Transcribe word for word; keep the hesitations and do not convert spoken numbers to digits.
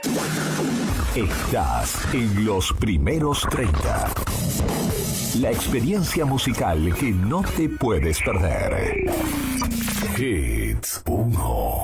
Estás en los primeros treinta. La experiencia musical que no te puedes perder. Hits uno.